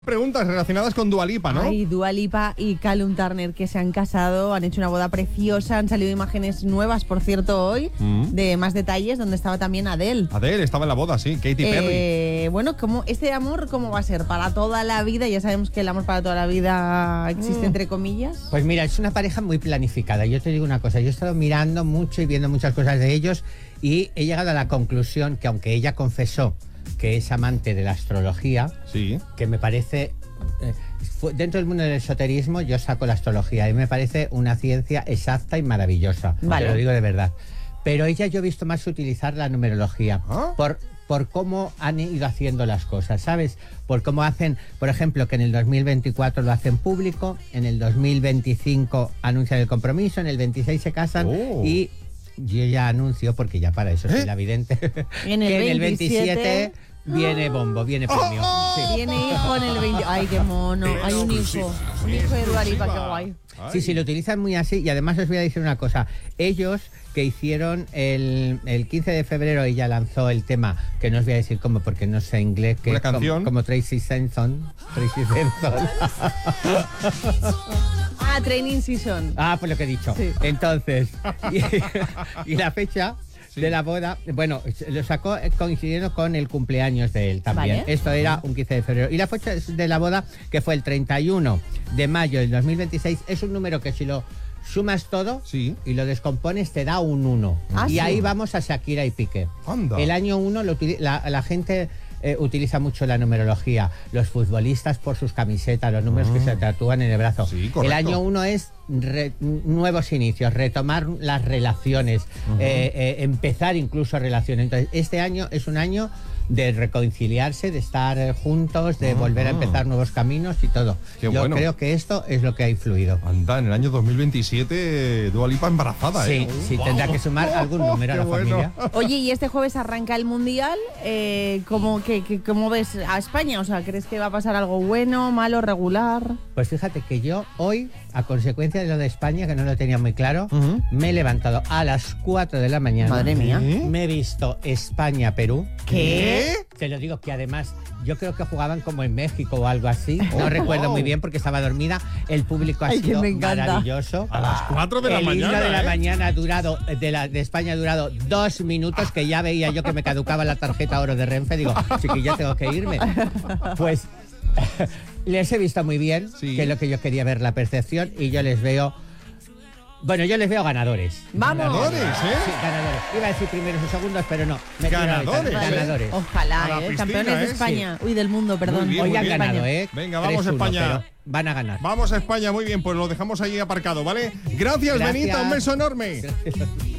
Preguntas relacionadas con Dua Lipa, ¿no? Ay, Dua Lipa y Callum Turner, que se han casado, han hecho una boda preciosa, han salido imágenes nuevas, por cierto, hoy, de más detalles, donde estaba también Adele. Adele estaba en la boda, sí, Katy Perry. Bueno, este amor, ¿cómo va a ser? ¿Para toda la vida? Ya sabemos que el amor para toda la vida existe entre comillas. Pues mira, es una pareja muy planificada. Yo te digo una cosa, yo he estado mirando mucho y viendo muchas cosas de ellos y he llegado a la conclusión que aunque ella confesó que es amante de la astrología, Sí. que me parece... dentro del mundo del esoterismo yo saco la astrología y me parece una ciencia exacta y maravillosa. Vale. Te lo digo de verdad. Pero ella yo he visto más utilizar la numerología por cómo han ido haciendo las cosas, ¿sabes? Por cómo hacen, por ejemplo, que en el 2024 lo hacen público, en el 2025 anuncian el compromiso, en el 26 se casan y... Yo ya anuncio, porque ya para eso soy la vidente, En el que en el 27 viene bombo, viene premio. Sí. Tiene hijo en el 20. Ay, qué mono. Hay un hijo de Dua Lipa, qué guay. Sí, lo utilizan muy así. Y además os voy a decir una cosa. Ellos que hicieron el 15 de febrero, ella lanzó el tema, que no os voy a decir cómo, porque no sé inglés, que ¿Una es canción? como Tracy Shenson. Training season. Pues lo que he dicho. Sí. Entonces, y la fecha de la boda, bueno, lo sacó coincidiendo con el cumpleaños de él también. Vale. Esto era un 15 de febrero. Y la fecha de la boda, que fue el 31 de mayo del 2026, es un número que si lo sumas todo Sí. y lo descompones te da un 1. Y ¿sí? ahí vamos a Shakira y Piqué. Anda. El año 1 la gente... utiliza mucho la numerología, los futbolistas por sus camisetas, los números que se tatúan en el brazo. Sí, correcto. El año 1 es nuevos inicios, retomar las relaciones, empezar incluso relaciones. Entonces, este año es un año de reconciliarse, de estar juntos, de volver a empezar nuevos caminos y todo. Qué Yo bueno. creo que esto es lo que ha influido. Anda, en el año 2027, Dua Lipa embarazada, Sí, sí, tendrá que sumar algún número a la qué bueno. familia. Oye, y este jueves arranca el Mundial. ¿Cómo ves a España? O sea, ¿crees que va a pasar algo bueno, malo, regular? Pues fíjate que yo hoy, a consecuencia de lo de España, que no lo tenía muy claro, me he levantado a las 4 de la mañana. Madre mía. Me he visto España-Perú. ¿Qué? Te lo digo que además, yo creo que jugaban como en México o algo así. No recuerdo muy bien porque estaba dormida. El público ha Ay, que sido me encanta. maravilloso. A las 4 de la El himno mañana. de la ¿eh? mañana ha durado, de España ha durado 2 minutos, que ya veía yo que me caducaba la tarjeta oro de Renfe. Digo, sí que ya tengo que irme. Pues les he visto muy bien, Sí. que es lo que yo quería ver, la percepción, y yo les veo... Bueno, yo les veo ganadores. ¡Vamos! Ganadores, Sí, ganadores. Iba a decir primeros y segundos, pero no. Me tiro a la Ganadores, ventana. ¿eh? Ganadores. A la Ojalá, piscina, campeones de ¿eh? España. Uy, del mundo, perdón. Muy bien, Hoy muy han bien. ganado, ¿eh? Venga, vamos 3-1, España. pero van a ganar. Vamos a España, muy bien, pues lo dejamos ahí aparcado, ¿vale? Gracias, Gracias. Benita, un beso enorme.